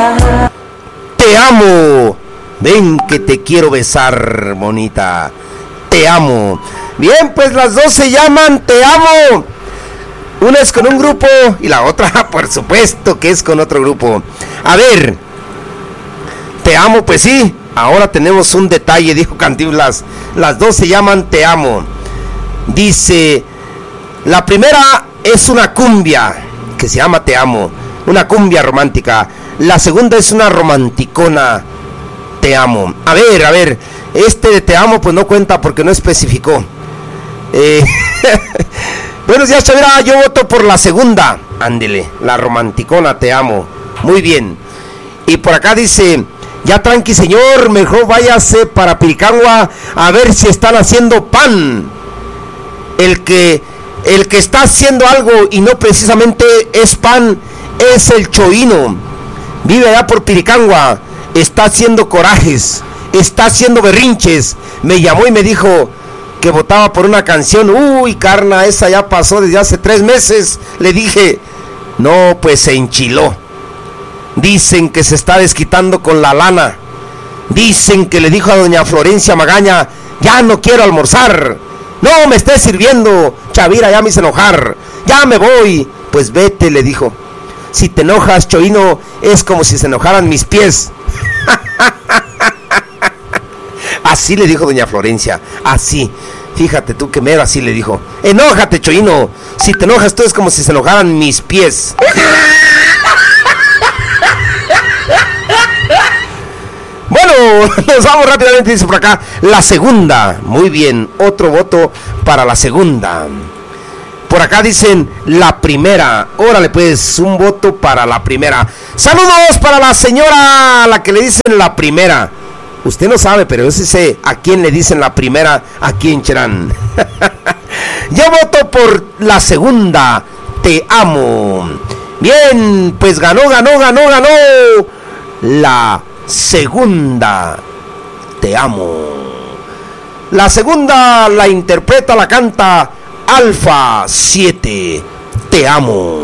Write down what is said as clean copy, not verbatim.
Te amo. Ven que te quiero besar, bonita. Te amo. Bien, pues las dos se llaman Te amo. Una es con un grupo y la otra, por supuesto, que es con otro grupo. A ver. Te amo, pues sí. Ahora tenemos un detalle, dijo Cantinflas. Las dos se llaman Te amo. Dice, la primera es una cumbia que se llama Te amo. Una cumbia romántica. La segunda es una romanticona. Te amo. A ver. Este de Te amo pues no cuenta porque no especificó. Buenos días, Chavira. Yo voto por la segunda. Ándele, la romanticona Te amo. Muy bien. Y por acá dice, ya tranqui señor, mejor váyase para Piricangua a ver si están haciendo pan. El que está haciendo algo y no precisamente es pan es el Choino. Vive allá por Piricangua, está haciendo corajes, está haciendo berrinches. Me llamó y me dijo que votaba por una canción. Uy, carna, esa ya pasó desde hace 3 meses. Le dije, no, pues se enchiló. Dicen que se está desquitando con la lana. Dicen que le dijo a doña Florencia Magaña, ya no quiero almorzar. No me estés sirviendo, Chavira, ya me hice enojar. Ya me voy. Pues vete, le dijo. Si te enojas, Choino, es como si se enojaran mis pies. Así le dijo doña Florencia. Así. Fíjate tú que mero así le dijo. Enójate, Choino. Si te enojas tú es como si se enojaran mis pies. Bueno, nos vamos rápidamente, dice por acá. La segunda. Muy bien, otro voto para la segunda. Por acá dicen la primera. Órale pues, un voto para la primera. Saludos para la señora a la que le dicen la primera. Usted no sabe, pero yo sí sé a quién le dicen la primera aquí en Cherán. Yo voto por la segunda. Te amo. Bien, pues ganó la segunda. Te amo. La segunda la interpreta, la canta Alfa 7. Te amo.